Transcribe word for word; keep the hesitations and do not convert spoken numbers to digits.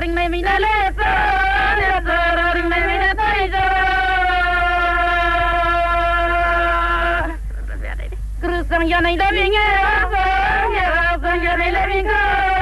ring này mình đã lên giờ giờ ring này mình đã tới giờ cứ sang giờ này để mình nghe sang giờ này để mình nghe